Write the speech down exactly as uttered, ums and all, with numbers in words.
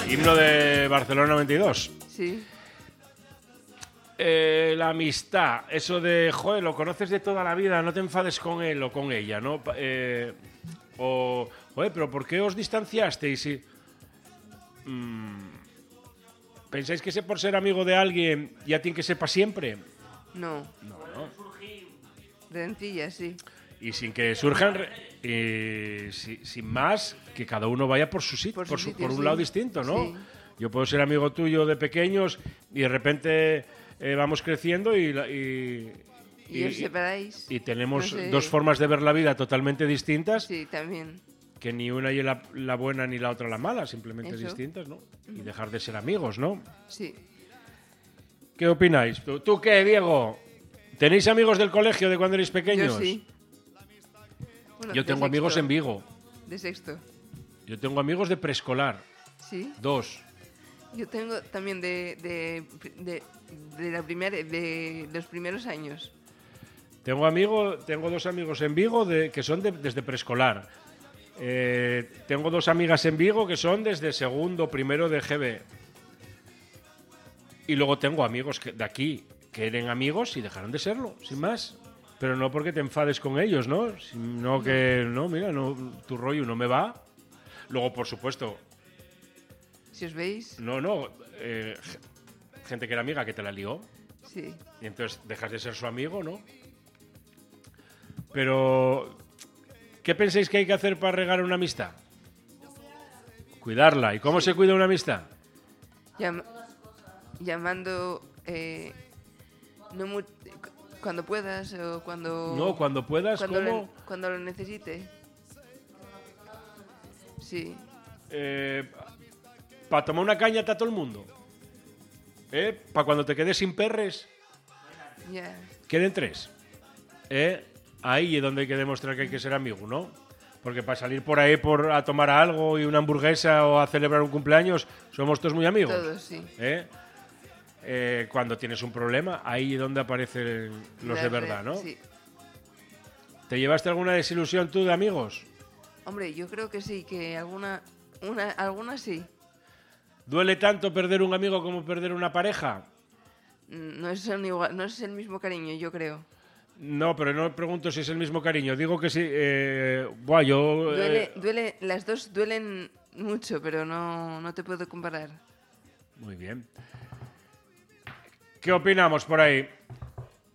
Himno de Barcelona noventa y dos. Sí. Eh, la amistad, eso de, joder, lo conoces de toda la vida, no te enfades con él o con ella, ¿no? Eh, o, oye, pero ¿por qué os distanciasteis? Y, mm, ¿pensáis que sé por ser amigo de alguien ya tiene que ser para siempre? No. No, no. Rencilla, sí. Y sin que surjan, eh, si, sin más, que cada uno vaya por su sitio, Por, por, su su, sitio, por un sí. lado distinto, ¿no? Sí. Yo puedo ser amigo tuyo de pequeños y de repente eh, vamos creciendo y, la- y, Y, os separáis. y tenemos No sé. dos formas de ver la vida totalmente distintas, Sí, también. que ni una y la, la buena ni la otra la mala, simplemente Eso. distintas, ¿no? Y dejar de ser amigos, ¿no? Sí. ¿Qué opináis? ¿Tú, tú qué, Diego? ¿Tenéis amigos del colegio de cuando erais pequeños? Yo sí. Bueno, Yo de tengo amigos sexto. en Vigo. De sexto. Yo tengo amigos de preescolar. Sí. Dos. Yo tengo también de, de, de, de la primera, de los primeros años. Tengo amigo, tengo dos amigos en Vigo de, que son de- desde preescolar. Eh, tengo dos amigas en Vigo que son desde segundo, primero de G B. Y luego tengo amigos que, de aquí que eran amigos y dejaron de serlo, sin más. Pero no porque te enfades con ellos, ¿no? Sino que, no, mira, no, tu rollo no me va. Luego, por supuesto, Si os veis, no, no, eh, gente que era amiga que te la lió. sí. Y entonces dejas de ser su amigo, ¿no? Pero, ¿qué pensáis que hay que hacer para regar una amistad? Cuidarla. ¿Y cómo se cuida una amistad? Llam- llamando eh, no mu- cuando puedas o cuando No, cuando puedas, cuando ¿cómo? lo, cuando lo necesite. Sí. Eh, para tomar una caña está todo el mundo. ¿Eh? Para cuando te quedes sin perres, Ya. queden tres. ¿Eh? Ahí es donde hay que demostrar que hay que ser amigo, ¿no? Porque para salir por ahí por, a tomar algo y una hamburguesa o a celebrar un cumpleaños, somos todos muy amigos. Todos, sí. ¿Eh? Eh, cuando tienes un problema, ahí es donde aparecen los La de re- verdad, ¿no? Sí. ¿Te llevaste alguna desilusión tú de amigos? Hombre, yo creo que sí, que alguna una alguna sí. ¿Duele tanto perder un amigo como perder una pareja? Mm, No es el, igual- no es el mismo cariño, yo creo. No, pero no pregunto si es el mismo cariño. Digo que sí. Eh, buah, yo. eh, Duele, duele, las dos duelen mucho, pero no, no te puedo comparar. Muy bien. ¿Qué opinamos por ahí?